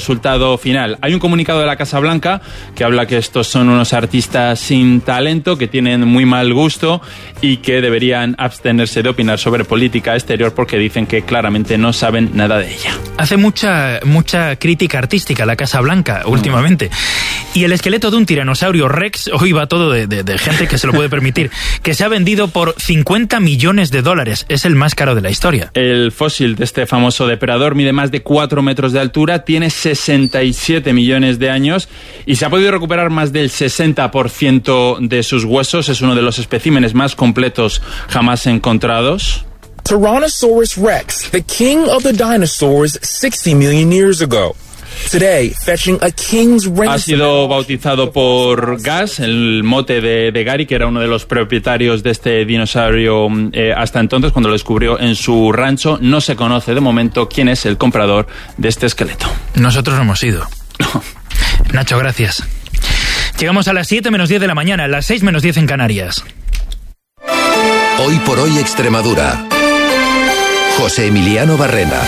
resultado final. Hay un comunicado de la Casa Blanca que habla que estos son unos artistas sin talento, que tienen muy mal gusto y que deberían abstenerse de opinar sobre política exterior porque dicen que claramente no saben nada de ella. Hace mucha crítica artística a la Casa Blanca últimamente. Y el esqueleto de un tiranosaurio Rex, hoy va todo de gente que se lo puede permitir, que se ha vendido por $50 millones. Es el más caro de la historia. El fósil de este famoso depredador mide más de 4 metros de altura, tiene 67 millones de años y se ha podido recuperar más del 60% de sus huesos. Es uno de los especímenes más completos jamás encontrados. Tyrannosaurus Rex, the king of the dinosaurs 60 million years ago. Today, fetching a king's ha sido bautizado por Gus, el mote de Gary, que era uno de los propietarios de este dinosaurio hasta entonces, cuando lo descubrió en su rancho. No se conoce de momento quién es el comprador de este esqueleto. Nosotros no hemos ido. Nacho, gracias. Llegamos a las 7 menos 10 de la mañana, las 6 menos 10 en Canarias. Hoy por hoy Extremadura. José Emiliano Barrena.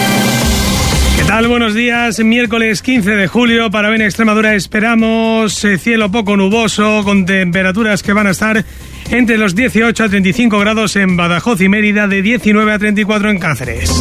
¿Qué tal? Buenos días. Miércoles 15 de julio. Para hoy en Extremadura esperamos cielo poco nuboso, con temperaturas que van a estar entre los 18 a 35 grados en Badajoz y Mérida, de 19 a 34 en Cáceres.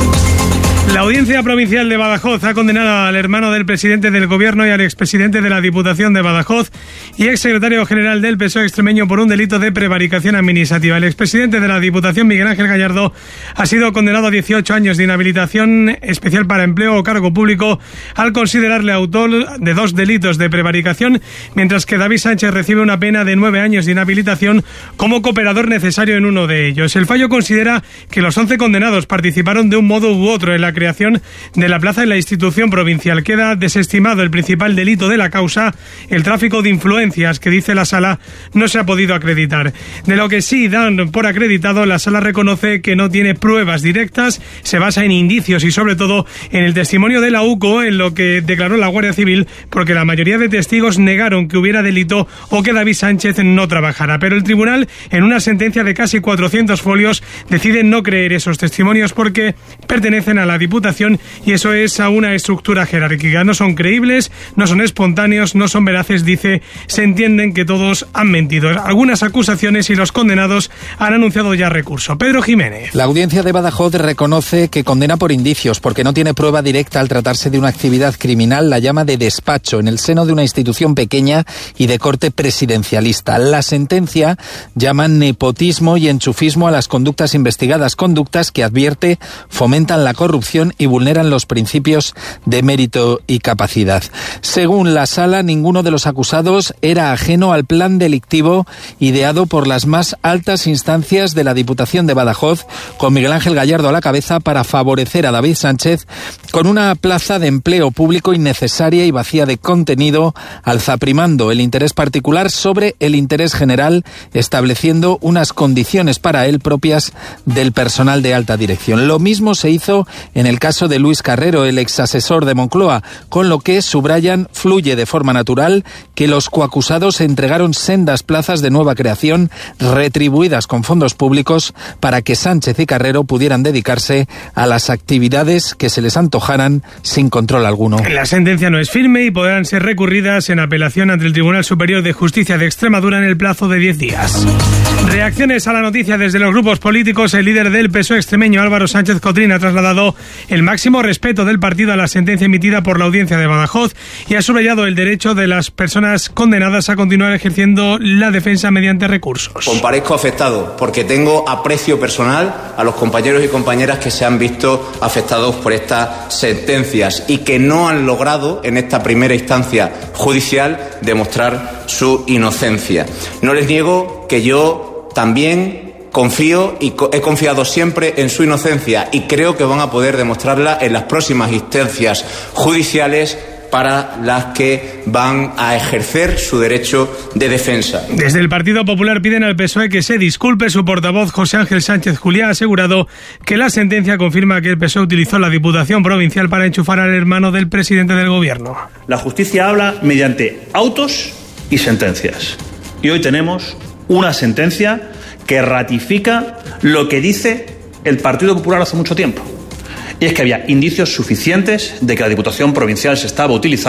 La Audiencia Provincial de Badajoz ha condenado al hermano del presidente del Gobierno y al expresidente de la Diputación de Badajoz y exsecretario general del PSOE extremeño por un delito de prevaricación administrativa. El expresidente de la Diputación, Miguel Ángel Gallardo, ha sido condenado a 18 años de inhabilitación especial para empleo o cargo público al considerarle autor de 2 delitos de prevaricación, mientras que David Sánchez recibe una pena de 9 años de inhabilitación como cooperador necesario en uno de ellos. El fallo considera que los 11 condenados participaron de un modo u otro en la creación de la plaza en la institución provincial. Queda desestimado el principal delito de la causa, el tráfico de influencias, que dice la Sala no se ha podido acreditar. De lo que sí dan por acreditado, la Sala reconoce que no tiene pruebas directas, se basa en indicios y sobre todo en el testimonio de la UCO, en lo que declaró la Guardia Civil, porque la mayoría de testigos negaron que hubiera delito o que David Sánchez no trabajara. Pero el tribunal, en una sentencia de casi 400 folios, decide no creer esos testimonios porque pertenecen a la Diputación y eso es a una estructura jerárquica. No son creíbles, no son espontáneos, no son veraces, dice. Se entienden que todos han mentido. Algunas acusaciones y los condenados han anunciado ya recurso. Pedro Jiménez. La Audiencia de Badajoz reconoce que condena por indicios porque no tiene prueba directa al tratarse de una actividad criminal. La llama de despacho en el seno de una institución pequeña y de corte presidencialista. La sentencia llama nepotismo y enchufismo a las conductas investigadas, conductas que advierte fomentan la corrupción y vulneran los principios de mérito y capacidad. Según la Sala, ninguno de los acusados era ajeno al plan delictivo ideado por las más altas instancias de la Diputación de Badajoz, con Miguel Ángel Gallardo a la cabeza, para favorecer a David Sánchez con una plaza de empleo público innecesaria y vacía de contenido, alzaprimando el interés particular sobre el interés general, estableciendo unas condiciones para él propias del personal de alta dirección. Lo mismo se hizo en el caso de Luis Carrero, el exasesor de Moncloa, con lo que, subrayan, fluye de forma natural que los coacusados entregaron sendas plazas de nueva creación retribuidas con fondos públicos para que Sánchez y Carrero pudieran dedicarse a las actividades que se les antojaran sin control alguno. La sentencia no es firme y podrán ser recurridas en apelación ante el Tribunal Superior de Justicia de Extremadura en el plazo de 10 días. Reacciones a la noticia desde los grupos políticos. El líder del PSOE extremeño, Álvaro Sánchez Cotrín, ha trasladado el máximo respeto del partido a la sentencia emitida por la Audiencia de Badajoz y ha subrayado el derecho de las personas condenadas a continuar ejerciendo la defensa mediante recursos. Comparezco afectado porque tengo aprecio personal a los compañeros y compañeras que se han visto afectados por estas sentencias y que no han logrado en esta primera instancia judicial demostrar su inocencia. No les niego que yo también confío y he confiado siempre en su inocencia y creo que van a poder demostrarla en las próximas instancias judiciales para las que van a ejercer su derecho de defensa. Desde el Partido Popular piden al PSOE que se disculpe. Su portavoz, José Ángel Sánchez Juliá, ha asegurado que la sentencia confirma que el PSOE utilizó la Diputación Provincial para enchufar al hermano del presidente del Gobierno. La justicia habla mediante autos y sentencias. Y hoy tenemos una sentencia que ratifica lo que dice el Partido Popular hace mucho tiempo. Y es que había indicios suficientes de que la Diputación Provincial se estaba utilizando